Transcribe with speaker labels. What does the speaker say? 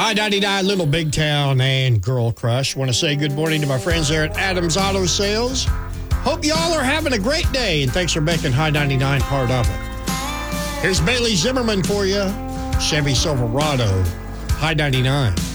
Speaker 1: Hi, 99, Little Big Town and Girl Crush. Want to say good morning to my friends there at Adams Auto Sales. Hope y'all are having a great day, and thanks for making High 99 part of it. Here's Bailey Zimmerman for you. Chevy Silverado, High 99.